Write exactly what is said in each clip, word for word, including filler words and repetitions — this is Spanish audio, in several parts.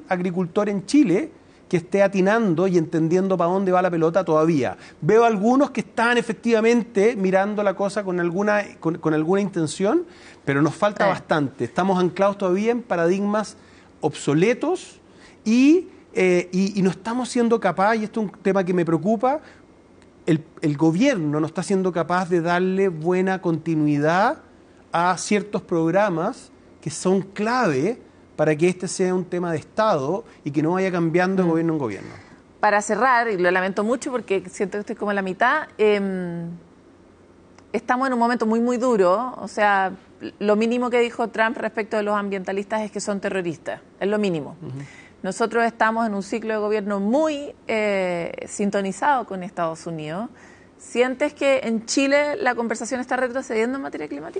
agricultor en Chile que esté atinando y entendiendo para dónde va la pelota todavía. Veo algunos que están efectivamente mirando la cosa con alguna, con, con alguna intención, pero nos falta eh. bastante. Estamos anclados todavía en paradigmas obsoletos y, eh, y, y no estamos siendo capaces, y esto es un tema que me preocupa, el, el gobierno no está siendo capaz de darle buena continuidad a ciertos programas que son clave para que este sea un tema de Estado y que no vaya cambiando de gobierno en gobierno. Para cerrar, y lo lamento mucho porque siento que estoy como en la mitad, eh, estamos en un momento muy, muy duro. O sea, lo mínimo que dijo Trump respecto de los ambientalistas es que son terroristas. Es lo mínimo. Uh-huh. Nosotros estamos en un ciclo de gobierno muy eh, sintonizado con Estados Unidos. ¿Sientes que en Chile la conversación está retrocediendo en materia climática?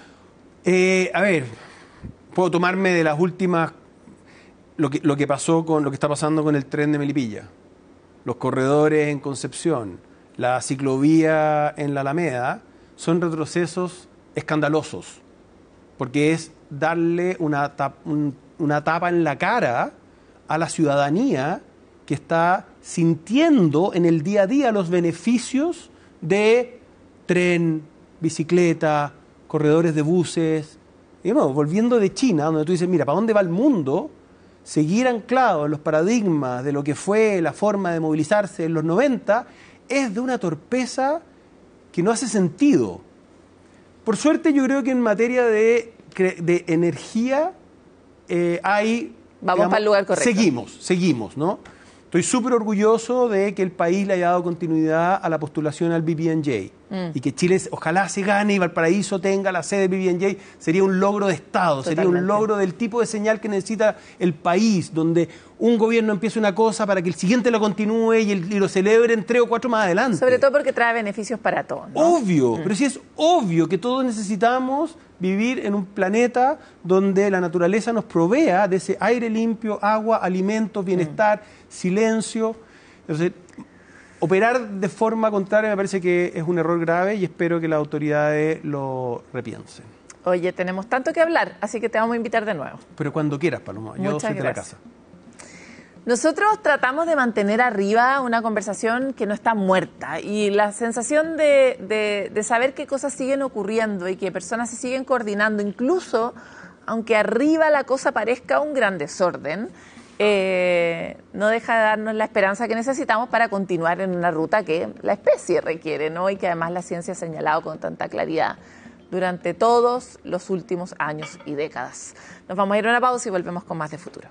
Eh, a ver... Puedo tomarme de las últimas, lo que, lo que pasó con lo que está pasando con el tren de Melipilla, los corredores en Concepción, la ciclovía en la Alameda, son retrocesos escandalosos, porque es darle una, tap, un, una tapa en la cara a la ciudadanía que está sintiendo en el día a día los beneficios de tren, bicicleta, corredores de buses. Y bueno, volviendo de China, donde tú dices, mira, ¿para dónde va el mundo? Seguir anclado en los paradigmas de lo que fue la forma de movilizarse en los noventa es de una torpeza que no hace sentido. Por suerte, yo creo que en materia de, de energía eh, hay... Vamos digamos, para el lugar correcto. Seguimos, seguimos, ¿no? Estoy súper orgulloso de que el país le haya dado continuidad a la postulación al B B N J. Mm. Y que Chile ojalá se gane y Valparaíso tenga la sede B B N J. Sería un logro de Estado, Totalmente. Sería un logro del tipo de señal que necesita el país, donde un gobierno empiece una cosa para que el siguiente lo continúe y, el, y lo celebre en tres o cuatro más adelante. Sobre todo porque trae beneficios para todos, ¿no? Obvio, mm. pero sí es obvio que todos necesitamos vivir en un planeta donde la naturaleza nos provea de ese aire limpio, agua, alimentos, bienestar, mm. silencio. Entonces, operar de forma contraria me parece que es un error grave y espero que las autoridades lo repiensen. Oye, tenemos tanto que hablar, así que te vamos a invitar de nuevo. Pero cuando quieras, Paloma. Yo Muchas soy de gracias. la casa. Nosotros tratamos de mantener arriba una conversación que no está muerta y la sensación de, de, de saber qué cosas siguen ocurriendo y que personas se siguen coordinando, incluso aunque arriba la cosa parezca un gran desorden, eh, no deja de darnos la esperanza que necesitamos para continuar en una ruta que la especie requiere, ¿no? Y que además la ciencia ha señalado con tanta claridad durante todos los últimos años y décadas. Nos vamos a ir a una pausa y volvemos con más de Futuro.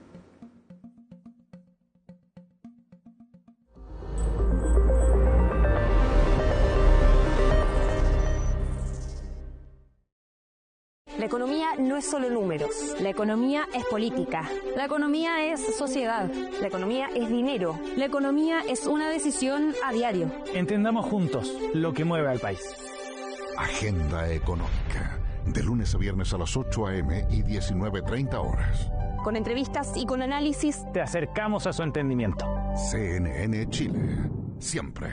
La economía no es solo números. La economía es política. La economía es sociedad. La economía es dinero. La economía es una decisión a diario. Entendamos juntos lo que mueve al país. Agenda Económica. De lunes a viernes a las ocho a eme y diecinueve treinta horas. Con entrevistas y con análisis. Te acercamos a su entendimiento. C N N Chile. Siempre.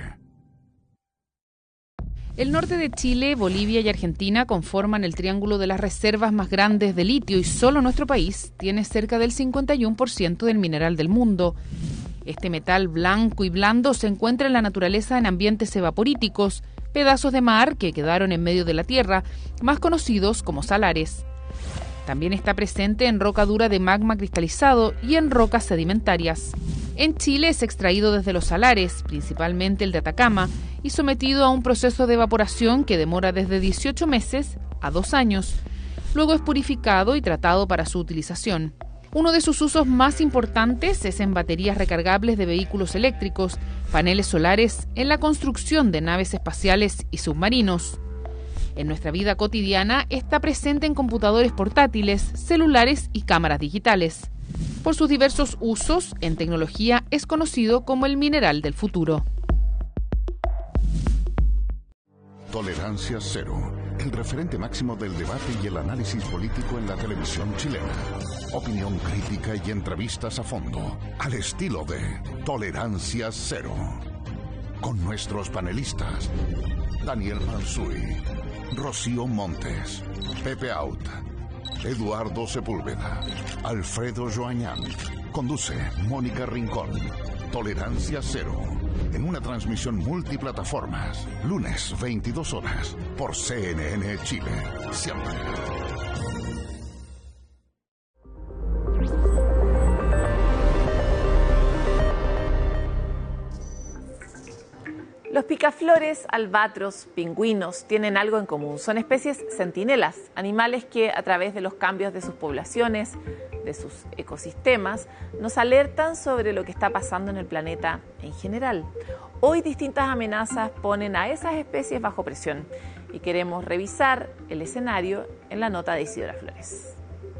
El norte de Chile, Bolivia y Argentina conforman el triángulo de las reservas más grandes de litio y solo nuestro país tiene cerca del cincuenta y uno por ciento del mineral del mundo. Este metal blanco y blando se encuentra en la naturaleza en ambientes evaporíticos, pedazos de mar que quedaron en medio de la tierra, más conocidos como salares. También está presente en roca dura de magma cristalizado y en rocas sedimentarias. En Chile es extraído desde los salares, principalmente el de Atacama, y sometido a un proceso de evaporación que demora desde dieciocho meses a dos años. Luego es purificado y tratado para su utilización. Uno de sus usos más importantes es en baterías recargables de vehículos eléctricos, paneles solares, en la construcción de naves espaciales y submarinos. En nuestra vida cotidiana está presente en computadores portátiles, celulares y cámaras digitales. Por sus diversos usos en tecnología es conocido como el mineral del futuro. Tolerancia Cero, el referente máximo del debate y el análisis político en la televisión chilena. Opinión crítica y entrevistas a fondo, al estilo de Tolerancia Cero. Con nuestros panelistas, Daniel Mansuy, Rocío Montes, Pepe Out, Eduardo Sepúlveda, Alfredo Joañán. Conduce Mónica Rincón. Tolerancia Cero. En una transmisión multiplataformas. Lunes, veintidós horas. Por C N N Chile. Siempre. Los picaflores, albatros, pingüinos tienen algo en común. Son especies centinelas, animales que a través de los cambios de sus poblaciones, de sus ecosistemas, nos alertan sobre lo que está pasando en el planeta en general. Hoy distintas amenazas ponen a esas especies bajo presión y queremos revisar el escenario en la nota de Isidora Flores.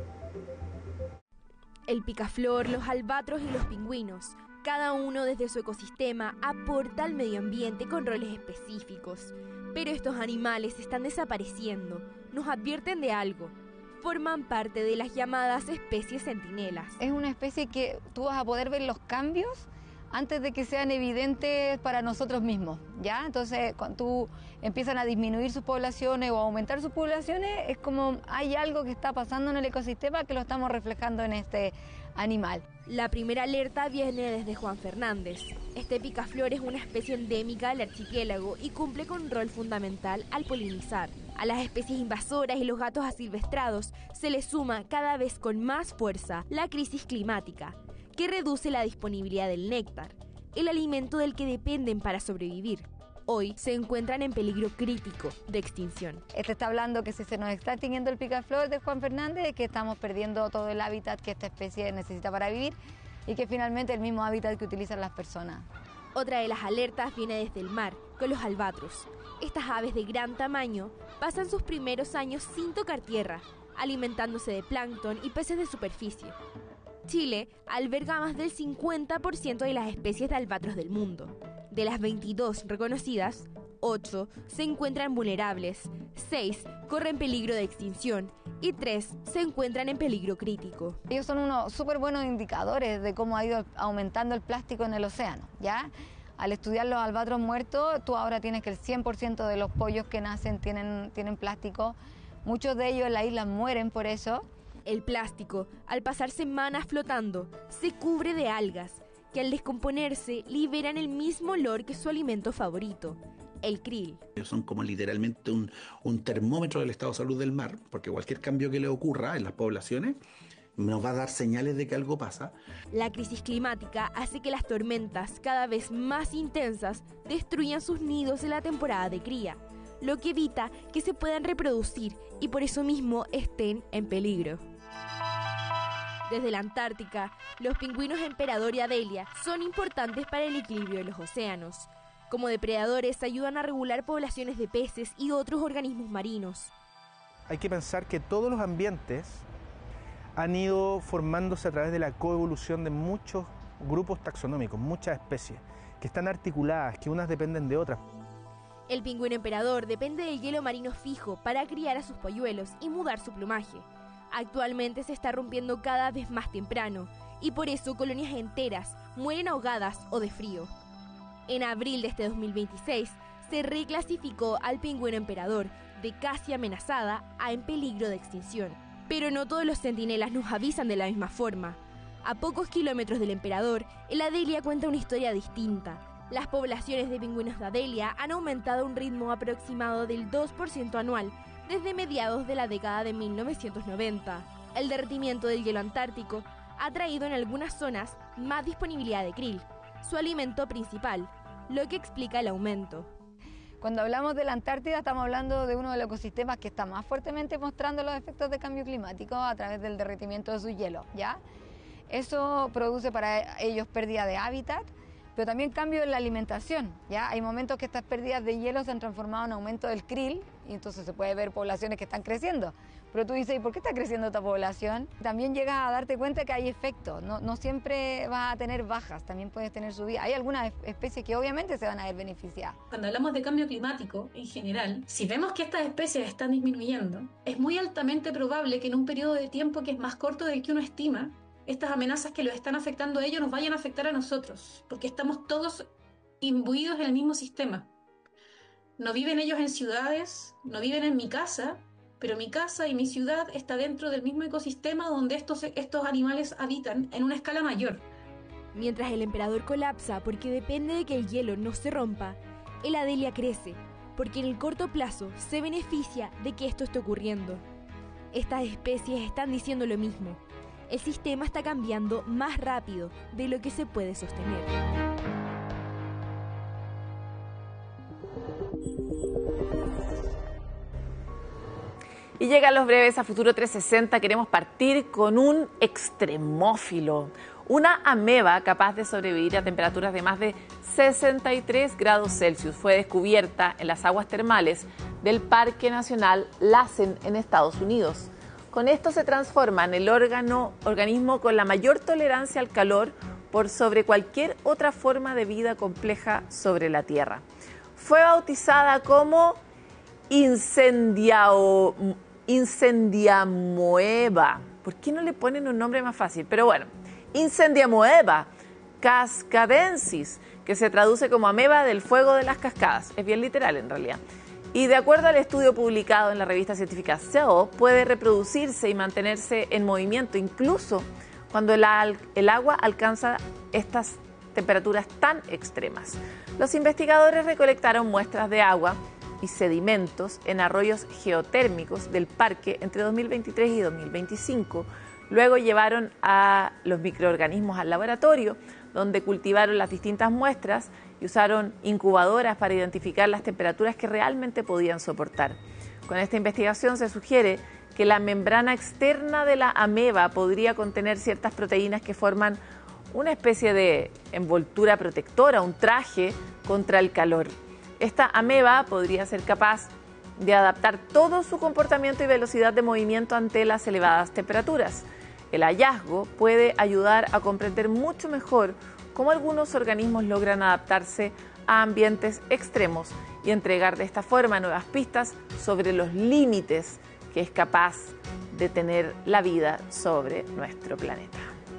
El picaflor, los albatros y los pingüinos. Cada uno desde su ecosistema aporta al medio ambiente con roles específicos. Pero estos animales están desapareciendo, nos advierten de algo. Forman parte de las llamadas especies centinelas. Es una especie que tú vas a poder ver los cambios antes de que sean evidentes para nosotros mismos, ¿ya? Entonces, cuando tú empiezan a disminuir sus poblaciones o a aumentar sus poblaciones, es como hay algo que está pasando en el ecosistema que lo estamos reflejando en este animal. La primera alerta viene desde Juan Fernández. Este picaflor es una especie endémica del archipiélago y cumple con un rol fundamental al polinizar. A las especies invasoras y los gatos asilvestrados se les suma cada vez con más fuerza la crisis climática, que reduce la disponibilidad del néctar, el alimento del que dependen para sobrevivir. Hoy se encuentran en peligro crítico de extinción. Este está hablando que si se nos está extinguiendo el picaflor de Juan Fernández, que estamos perdiendo todo el hábitat que esta especie necesita para vivir y que finalmente el mismo hábitat que utilizan las personas. Otra de las alertas viene desde el mar, con los albatros. Estas aves de gran tamaño pasan sus primeros años sin tocar tierra, alimentándose de plancton y peces de superficie. Chile alberga más del cincuenta por ciento de las especies de albatros del mundo. De las veintidós reconocidas, ocho se encuentran vulnerables, seis corren peligro de extinción y tres se encuentran en peligro crítico. Ellos son unos súper buenos indicadores de cómo ha ido aumentando el plástico en el océano, ¿ya? Al estudiar los albatros muertos, tú ahora tienes que el cien por ciento de los pollos que nacen tienen, tienen plástico. Muchos de ellos en la isla mueren por eso. El plástico, al pasar semanas flotando, se cubre de algas, que al descomponerse liberan el mismo olor que su alimento favorito, el krill. Son como literalmente un, un termómetro del estado de salud del mar, porque cualquier cambio que le ocurra en las poblaciones nos va a dar señales de que algo pasa. La crisis climática hace que las tormentas cada vez más intensas destruyan sus nidos en la temporada de cría, lo que evita que se puedan reproducir y por eso mismo estén en peligro. Desde la Antártica, los pingüinos emperador y Adelia son importantes para el equilibrio de los océanos. Como depredadores ayudan a regular poblaciones de peces y otros organismos marinos. Hay que pensar que todos los ambientes han ido formándose a través de la coevolución de muchos grupos taxonómicos, muchas especies, que están articuladas, que unas dependen de otras. El pingüino emperador depende del hielo marino fijo para criar a sus polluelos y mudar su plumaje. Actualmente se está rompiendo cada vez más temprano y por eso colonias enteras mueren ahogadas o de frío. En abril de este dos mil veintiséis se reclasificó al pingüino emperador de casi amenazada a en peligro de extinción. Pero no todos los centinelas nos avisan de la misma forma. A pocos kilómetros del emperador, el Adelia cuenta una historia distinta. Las poblaciones de pingüinos de Adelia han aumentado a un ritmo aproximado del dos por ciento anual desde mediados de la década de mil novecientos noventa. El derretimiento del hielo antártico ha traído en algunas zonas más disponibilidad de krill, su alimento principal, lo que explica el aumento. Cuando hablamos de la Antártida estamos hablando de uno de los ecosistemas que está más fuertemente mostrando los efectos de cambio climático a través del derretimiento de su hielo, ¿ya? Eso produce para ellos pérdida de hábitat, pero también cambio en la alimentación, ¿ya? Hay momentos que estas pérdidas de hielo se han transformado en aumento del krill y entonces se puede ver poblaciones que están creciendo. Pero tú dices, ¿y por qué está creciendo esta población? También llegas a darte cuenta que hay efectos, no, no siempre vas a tener bajas, también puedes tener subidas. Hay algunas especies que obviamente se van a ver beneficiadas. Cuando hablamos de cambio climático en general, si vemos que estas especies están disminuyendo, es muy altamente probable que en un periodo de tiempo que es más corto del que uno estima, estas amenazas que los están afectando a ellos nos vayan a afectar a nosotros, porque estamos todos imbuidos en el mismo sistema. No viven ellos en ciudades, no viven en mi casa, pero mi casa y mi ciudad está dentro del mismo ecosistema donde estos, estos animales habitan en una escala mayor. Mientras el emperador colapsa porque depende de que el hielo no se rompa, el Adelia crece porque en el corto plazo se beneficia de que esto esté ocurriendo. Estas especies están diciendo lo mismo. El sistema está cambiando más rápido de lo que se puede sostener. Y llegan los breves a Futuro trescientos sesenta. Queremos partir con un extremófilo, una ameba capaz de sobrevivir a temperaturas de más de sesenta y tres grados Celsius. Fue descubierta en las aguas termales del Parque Nacional Lassen en Estados Unidos. Con esto se transforma en el órgano, organismo con la mayor tolerancia al calor por sobre cualquier otra forma de vida compleja sobre la Tierra. Fue bautizada como incendiao, incendiamoeba. ¿Por qué no le ponen un nombre más fácil? Pero bueno, Incendiamoeba cascadensis, que se traduce como ameba del fuego de las cascadas. Es bien literal en realidad. Y de acuerdo al estudio publicado en la revista científica Cell, puede reproducirse y mantenerse en movimiento incluso cuando el, el agua alcanza estas temperaturas tan extremas. Los investigadores recolectaron muestras de agua y sedimentos en arroyos geotérmicos del parque entre dos mil veintitrés y dos mil veinticinco. Luego llevaron a los microorganismos al laboratorio, donde cultivaron las distintas muestras y usaron incubadoras para identificar las temperaturas que realmente podían soportar. Con esta investigación se sugiere que la membrana externa de la ameba podría contener ciertas proteínas que forman una especie de envoltura protectora, un traje contra el calor. Esta ameba podría ser capaz de adaptar todo su comportamiento y velocidad de movimiento ante las elevadas temperaturas. El hallazgo puede ayudar a comprender mucho mejor cómo algunos organismos logran adaptarse a ambientes extremos y entregar de esta forma nuevas pistas sobre los límites que es capaz de tener la vida sobre nuestro planeta.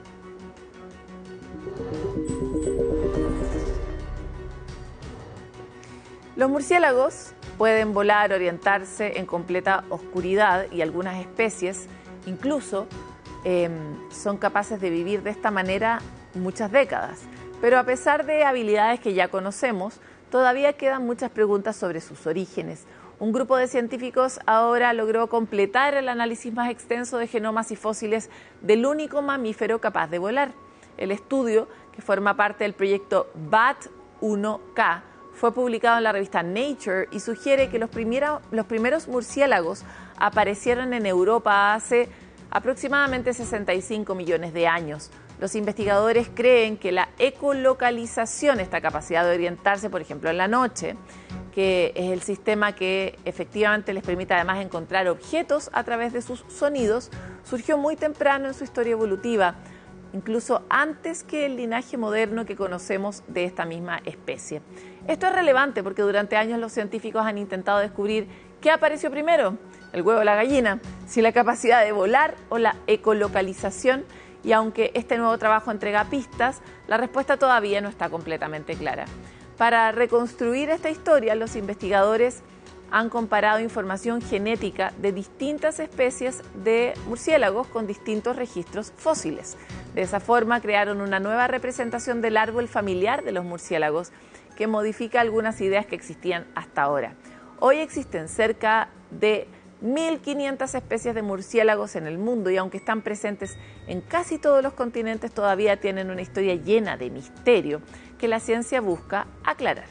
Los murciélagos pueden volar, orientarse en completa oscuridad y algunas especies incluso eh, son capaces de vivir de esta manera muchas décadas. Pero a pesar de habilidades que ya conocemos, todavía quedan muchas preguntas sobre sus orígenes. Un grupo de científicos ahora logró completar el análisis más extenso de genomas y fósiles del único mamífero capaz de volar. El estudio, que forma parte del proyecto B A T uno K, fue publicado en la revista Nature y sugiere que los, primero, los primeros murciélagos aparecieron en Europa hace aproximadamente sesenta y cinco millones de años. Los investigadores creen que la ecolocalización, esta capacidad de orientarse, por ejemplo, en la noche, que es el sistema que efectivamente les permite además encontrar objetos a través de sus sonidos, surgió muy temprano en su historia evolutiva, incluso antes que el linaje moderno que conocemos de esta misma especie. Esto es relevante porque durante años los científicos han intentado descubrir qué apareció primero, el huevo o la gallina, si la capacidad de volar o la ecolocalización, y aunque este nuevo trabajo entrega pistas, la respuesta todavía no está completamente clara. Para reconstruir esta historia, los investigadores han comparado información genética de distintas especies de murciélagos con distintos registros fósiles. De esa forma crearon una nueva representación del árbol familiar de los murciélagos que modifica algunas ideas que existían hasta ahora. Hoy existen cerca de mil quinientas especies de murciélagos en el mundo y aunque están presentes en casi todos los continentes, todavía tienen una historia llena de misterio que la ciencia busca aclarar.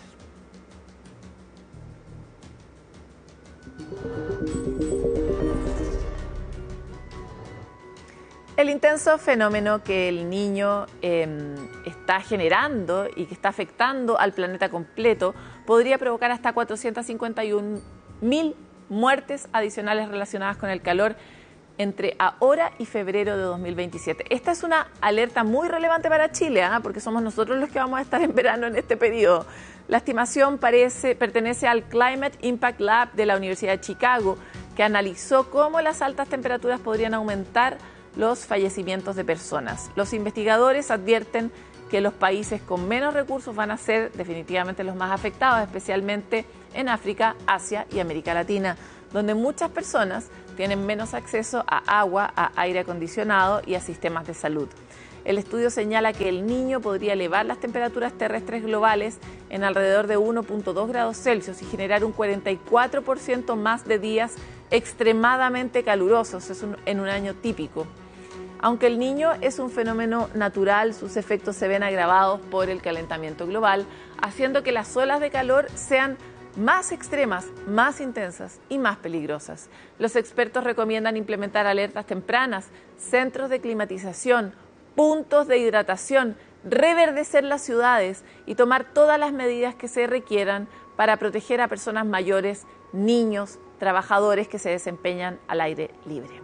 El intenso fenómeno que el Niño eh, está generando y que está afectando al planeta completo podría provocar hasta cuatrocientas cincuenta y un mil muertes adicionales relacionadas con el calor entre ahora y febrero de dos mil veintisiete. Esta es una alerta muy relevante para Chile, ¿eh? porque somos nosotros los que vamos a estar en verano en este periodo. La estimación parece, pertenece al Climate Impact Lab de la Universidad de Chicago, que analizó cómo las altas temperaturas podrían aumentar los fallecimientos de personas. Los investigadores advierten que los países con menos recursos van a ser definitivamente los más afectados, especialmente en África, Asia y América Latina, donde muchas personas tienen menos acceso a agua, a aire acondicionado y a sistemas de salud. El estudio señala que el Niño podría elevar las temperaturas terrestres globales en alrededor de uno punto dos grados Celsius y generar un cuarenta y cuatro por ciento más de días extremadamente calurosos en un año típico. Aunque el Niño es un fenómeno natural, sus efectos se ven agravados por el calentamiento global, haciendo que las olas de calor sean más extremas, más intensas y más peligrosas. Los expertos recomiendan implementar alertas tempranas, centros de climatización, puntos de hidratación, reverdecer las ciudades y tomar todas las medidas que se requieran para proteger a personas mayores, niños, trabajadores que se desempeñan al aire libre.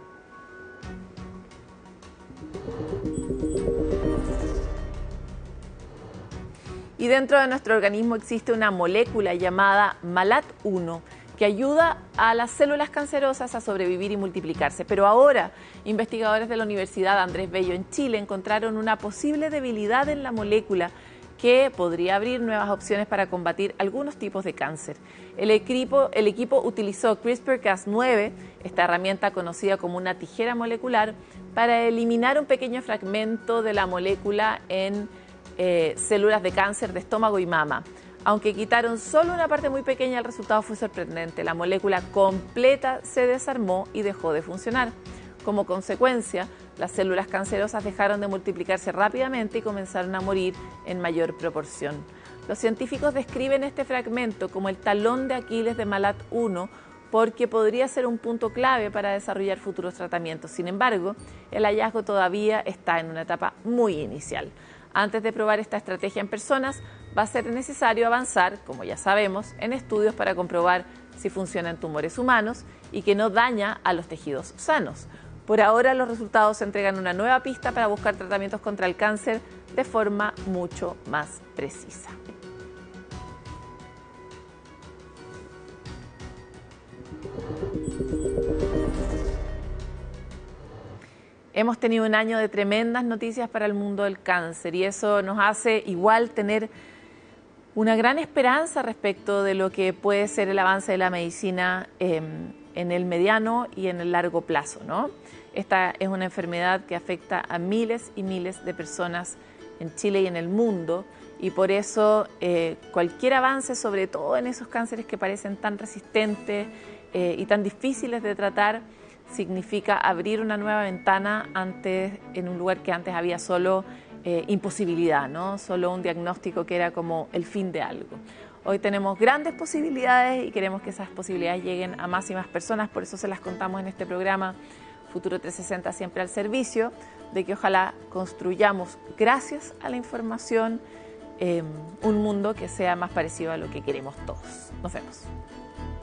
Y dentro de nuestro organismo existe una molécula llamada MALAT uno que ayuda a las células cancerosas a sobrevivir y multiplicarse. Pero ahora, investigadores de la Universidad Andrés Bello en Chile encontraron una posible debilidad en la molécula que podría abrir nuevas opciones para combatir algunos tipos de cáncer. El equipo, el equipo utilizó CRISPR Cas nueve, esta herramienta conocida como una tijera molecular, para eliminar un pequeño fragmento de la molécula en eh, células de cáncer de estómago y mama. Aunque quitaron solo una parte muy pequeña, el resultado fue sorprendente. La molécula completa se desarmó y dejó de funcionar. Como consecuencia, las células cancerosas dejaron de multiplicarse rápidamente y comenzaron a morir en mayor proporción. Los científicos describen este fragmento como el talón de Aquiles de MALAT uno porque podría ser un punto clave para desarrollar futuros tratamientos. Sin embargo, el hallazgo todavía está en una etapa muy inicial. Antes de probar esta estrategia en personas, va a ser necesario avanzar, como ya sabemos, en estudios para comprobar si funciona en tumores humanos y que no daña a los tejidos sanos. Por ahora, los resultados entregan una nueva pista para buscar tratamientos contra el cáncer de forma mucho más precisa. Hemos tenido un año de tremendas noticias para el mundo del cáncer y eso nos hace igual tener una gran esperanza respecto de lo que puede ser el avance de la medicina eh, en el mediano y en el largo plazo, ¿no? Esta es una enfermedad que afecta a miles y miles de personas en Chile y en el mundo y por eso eh, cualquier avance, sobre todo en esos cánceres que parecen tan resistentes eh, y tan difíciles de tratar, significa abrir una nueva ventana antes, en un lugar que antes había solo eh, imposibilidad, ¿no? Solo un diagnóstico que era como el fin de algo. Hoy tenemos grandes posibilidades y queremos que esas posibilidades lleguen a más y más personas, por eso se las contamos en este programa Futuro trescientos sesenta, siempre al servicio de que ojalá construyamos, gracias a la información, eh, un mundo que sea más parecido a lo que queremos todos. Nos vemos.